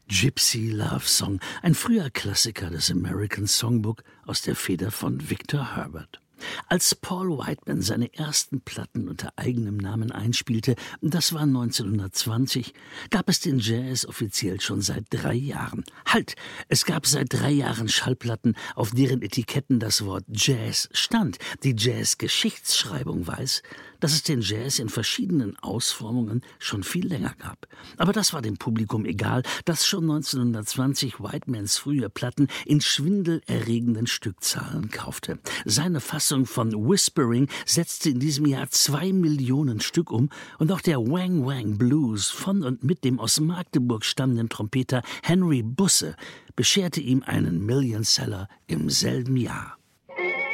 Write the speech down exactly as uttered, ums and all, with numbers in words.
Gypsy Love Song, ein früher Klassiker des American Songbook aus der Feder von Victor Herbert. Als Paul Whiteman seine ersten Platten unter eigenem Namen einspielte, das war neunzehnhundertzwanzig, gab es den Jazz offiziell schon seit drei Jahren. Halt, es gab seit drei Jahren Schallplatten, auf deren Etiketten das Wort Jazz stand. Die Jazz-Geschichtsschreibung weiß, dass es den Jazz in verschiedenen Ausformungen schon viel länger gab. Aber das war dem Publikum egal, das schon neunzehnhundertzwanzig Whitemans frühe Platten in schwindelerregenden Stückzahlen kaufte. Seine Fassung von Whispering setzte in diesem Jahr zwei Millionen Stück um und auch der Wang Wang Blues von und mit dem aus Magdeburg stammenden Trompeter Henry Busse bescherte ihm einen Millionseller im selben Jahr.